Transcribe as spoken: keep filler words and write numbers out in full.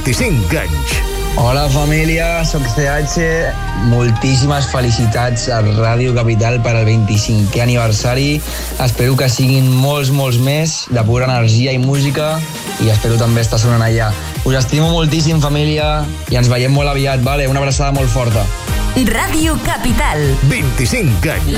vint-i-cinc anys. Hola família, soc C H. Moltíssimes felicitats a Ràdio Capital per al vint-i-cinquè aniversari. Espero que siguin molts, molts més, de pura energia i música, i espero també estar sonant allà. Us estimo moltíssim, família, i ens veiem molt aviat, vale? Una abraçada molt forta. Ràdio Capital. vint-i-cinc anys.